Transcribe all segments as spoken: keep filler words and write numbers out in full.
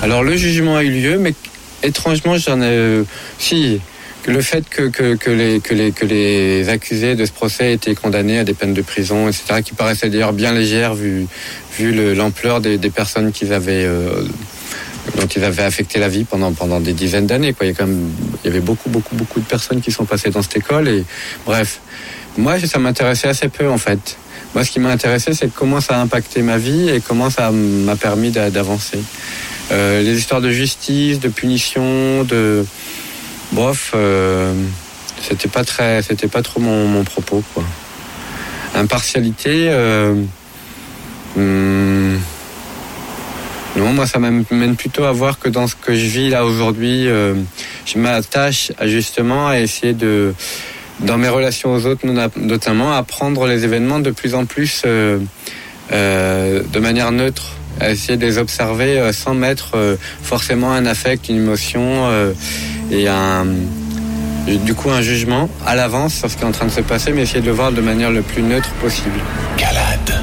Alors le jugement a eu lieu, mais étrangement j'en ai... Euh, si, le fait que, que, que, les, que, les, que les accusés de ce procès étaient condamnés à des peines de prison, et cetera, qui paraissaient d'ailleurs bien légères vu, vu le, l'ampleur des, des personnes qu'ils avaient... Euh, dont ils avaient affecté la vie pendant, pendant des dizaines d'années, quoi. Il y a quand même, il y avait beaucoup, beaucoup, beaucoup de personnes qui sont passées dans cette école et bref. Moi, ça m'intéressait assez peu, en fait. Moi, ce qui m'a intéressé, c'est comment ça a impacté ma vie et comment ça m'a permis d'avancer. Euh, les histoires de justice, de punition, de... Bref, euh, c'était pas très, c'était pas trop mon, mon propos, quoi. Impartialité, euh, hum, non, moi, ça m'amène plutôt à voir que dans ce que je vis là aujourd'hui, euh, je m'attache à, justement à essayer de, dans mes relations aux autres, notamment, à prendre les événements de plus en plus euh, euh, de manière neutre, à essayer de les observer euh, sans mettre euh, forcément un affect, une émotion euh, et un, du coup un jugement à l'avance sur ce qui est en train de se passer, mais essayer de le voir de manière le plus neutre possible. Calade.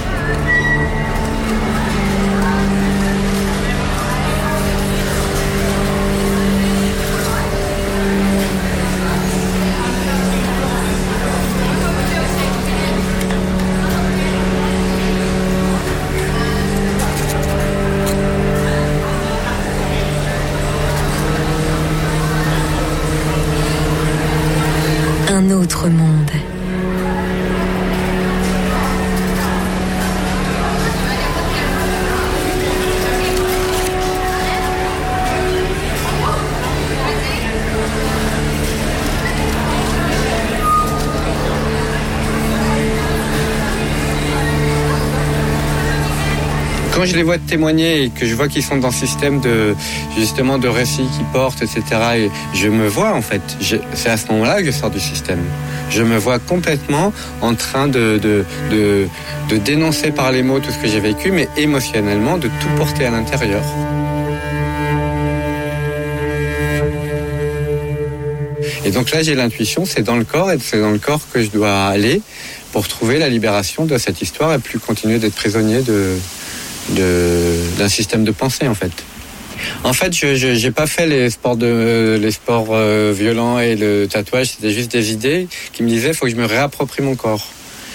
Un autre monde. Quand je les vois témoigner et que je vois qu'ils sont dans ce système de, justement, de récits qui portent, et cetera, et je me vois, en fait, je, c'est à ce moment-là que je sors du système. Je me vois complètement en train de, de, de, de dénoncer par les mots tout ce que j'ai vécu, mais émotionnellement, de tout porter à l'intérieur. Et donc là, j'ai l'intuition, c'est dans le corps, et c'est dans le corps que je dois aller pour trouver la libération de cette histoire et plus continuer d'être prisonnier de... De, d'un système de pensée, en fait. En fait, je, je j'ai pas fait les sports de les sports euh, violents et le tatouage. C'était juste des idées qui me disaient faut que je me réapproprie mon corps.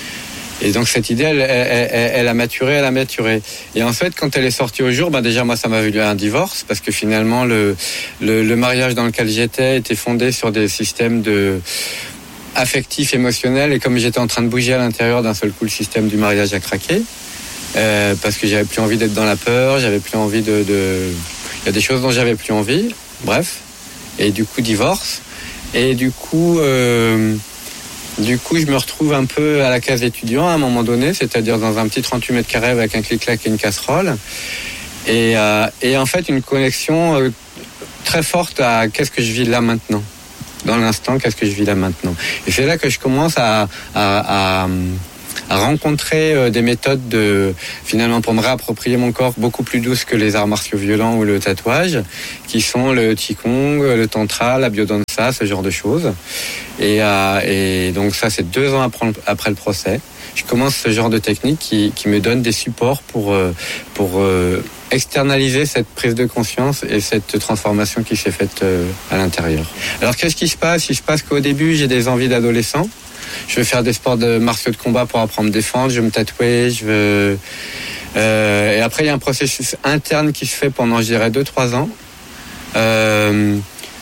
Et donc cette idée, elle, elle, elle, elle a maturé, elle a maturé. Et en fait, quand elle est sortie au jour, ben déjà moi ça m'a valu un divorce parce que finalement le le, le mariage dans lequel j'étais était fondé sur des systèmes de affectifs, émotionnels. Et comme j'étais en train de bouger à l'intérieur, d'un seul coup, le système du mariage a craqué. Euh, parce que j'avais plus envie d'être dans la peur, j'avais plus envie de, de... Il y a des choses dont j'avais plus envie, bref. Et du coup, divorce. Et du coup, euh... du coup, je me retrouve un peu à la case étudiant à un moment donné, c'est-à-dire dans un petit trente-huit mètres carrés avec un clic-clac et une casserole. Et, euh... et en fait, une connexion euh, très forte à qu'est-ce que je vis là maintenant. Dans l'instant, qu'est-ce que je vis là maintenant. Et c'est là que je commence à... à, à à rencontrer des méthodes de, finalement, pour me réapproprier mon corps beaucoup plus douces que les arts martiaux violents ou le tatouage, qui sont le qigong, le tantra, la biodanza, ce genre de choses. Et, euh, et donc ça, c'est deux ans après, après le procès. Je commence ce genre de technique qui, qui me donne des supports pour, pour euh, externaliser cette prise de conscience et cette transformation qui s'est faite euh, à l'intérieur. Alors qu'est-ce qui se passe ? Il se passe qu'au début, j'ai des envies d'adolescent. Je veux faire des sports de martiaux de combat pour apprendre à me défendre, je veux me tatouer, je veux... Euh, et après, il y a un processus interne qui se fait pendant, je dirais, deux trois ans, euh,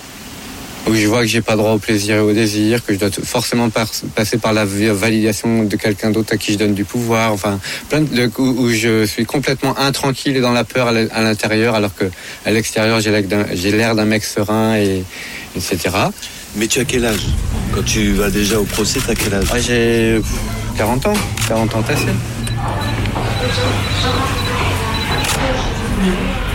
où je vois que j'ai pas droit au plaisir et au désir, que je dois forcément par, passer par la validation de quelqu'un d'autre à qui je donne du pouvoir, enfin, plein de... où, où je suis complètement intranquille et dans la peur à l'intérieur, alors qu'à l'extérieur, j'ai l'air d'un mec serein, et, etc. Mais tu as quel âge ? Quand tu vas déjà au procès, tu as quel âge ? Ah, j'ai quarante ans, quarante ans tassés.